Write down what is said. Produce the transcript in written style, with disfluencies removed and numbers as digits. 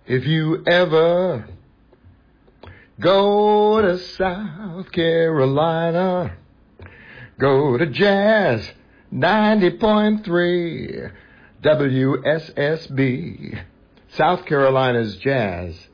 If you ever go to South Carolina, go to Jazz 90.3 WSSB, South Carolina's Jazz